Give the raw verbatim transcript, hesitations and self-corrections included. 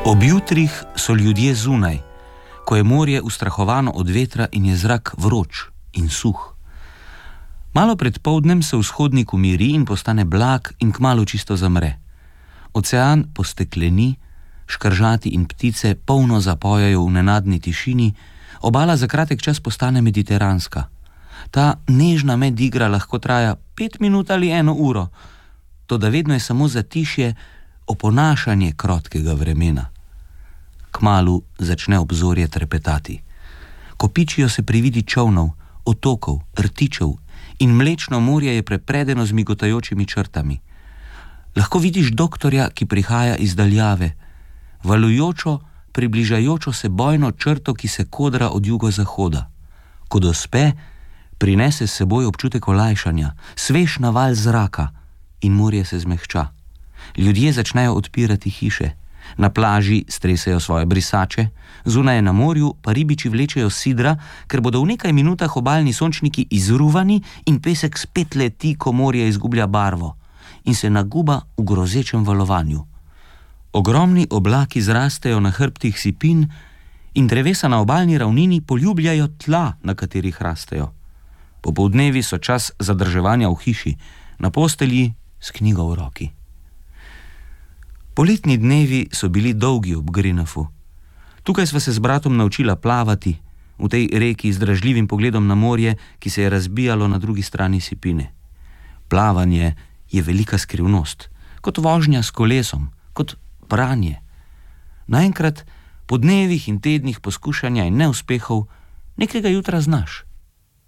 Ob jutrih so ljudje zunaj, ko je morje ustrahovano od vetra in je zrak vroč in suh. Malo pred poldnem se vzhodnik umiri in postane blag in kmalu čisto zamre. Ocean postekleni, škržati in ptice polno zapojajo v nenadni tišini, obala za kratek čas postane mediteranska. Ta nežna medigra lahko traja pet minut ali eno uro, toda vedno je samo zatišje, oponašanje krotkega vremena. Kmalu začne obzorje trepetati. Kopičijo se prividi čolnov, otokov, rtičev in mlečno morje je prepredeno z migotajočimi črtami. Lahko vidiš doktorja, ki prihaja iz daljave, valujočo, približajočo se bojno črto, ki se kodra od jugozahoda. Ko dospe, prinese s seboj občutek olajšanja, svež naval zraka in morje se zmehča. Ljudje začnejo odpirati hiše, na plaži stresejo svoje brisače, zunaj na morju pa ribiči vlečejo sidra, ker bodo v nekaj minutah obalni sončniki izruvani in pesek spet leti, ko morje izgublja barvo in se naguba v grozečem valovanju. Ogromni oblaki zrastejo na hrbtih sipin in drevesa na obalni ravnini poljubljajo tla, na katerih rastejo. Popoldnevi so čas zadrževanja v hiši, na postelji s knjigo v roki. Poletni dnevi so bili dolgi ob Greenoughu. Tukaj sva se z bratom naučila plavati, v tej reki z dražljivim pogledom na morje, ki se je razbijalo na drugi strani sipine. Plavanje je velika skrivnost, kot vožnja s kolesom, kot branje. Naenkrat, po dnevih in tednih poskušanja in neuspehov, nekega jutra znaš.